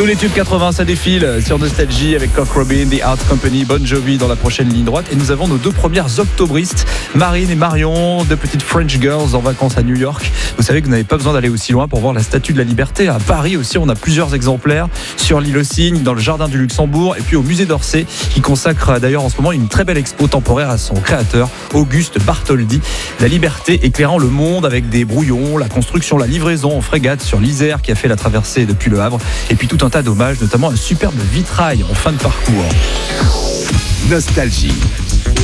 Tous les tubes 80, ça défile sur Nostalgie avec Cock Robin, The Art Company, Bon Jovi dans la prochaine ligne droite. Et nous avons nos deux premières octobristes, Marine et Marion, deux petites French Girls en vacances à New York. Vous savez que vous n'avez pas besoin d'aller aussi loin pour voir la Statue de la Liberté. À Paris aussi, on a plusieurs exemplaires sur l'île aux Cygnes, dans le Jardin du Luxembourg et puis au musée d'Orsay qui consacre d'ailleurs en ce moment une très belle expo temporaire à son créateur, Auguste Bartholdi. La liberté éclairant le monde avec des brouillons, la construction, la livraison en frégate sur l'Isère qui a fait la traversée depuis le Havre et puis tout un tas d'hommages, notamment un superbe vitrail en fin de parcours. Nostalgie